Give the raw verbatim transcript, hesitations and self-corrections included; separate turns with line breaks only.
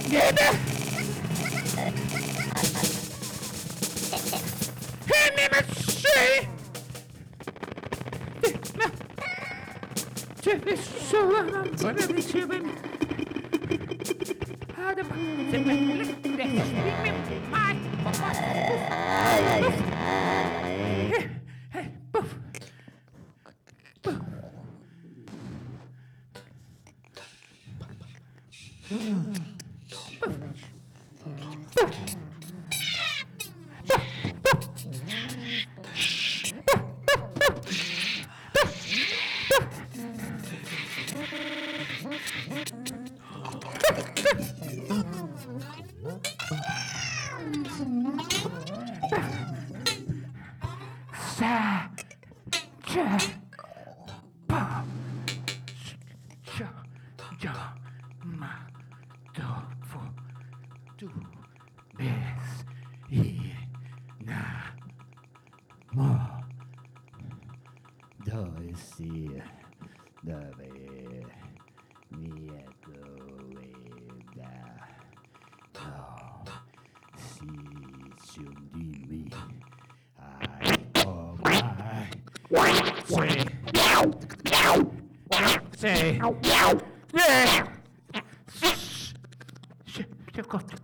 Viene! Hennimen syy! Se vi sola bara vi ser vem. Hade man se väl det med mig. Hej, buff. Buff. Sa, cha, pa, cha, ja, ma, do, fo, du, bes, i, na, mo. Do, si, da, ve, mi, do, ve, da, do, si, sum, di, mi, I, oh, my. Say, say, yeah. Shh, shh, gott.